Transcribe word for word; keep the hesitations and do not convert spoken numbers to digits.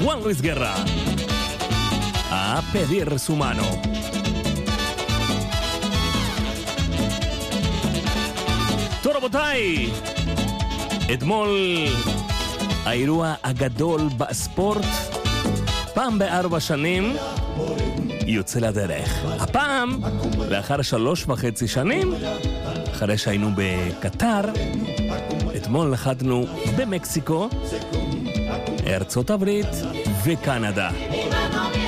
Juan Luis Guerra. A pedir su mano. טוב רבותיי, אתמול האירוע הגדול בספורט, פעם בארבע שנים יוצא לדרך. הפעם, לאחר שלוש וחצי שנים, אחרי שהיינו בקטר, אתמול נחתנו במקסיקו, ארצות הברית וקנדה.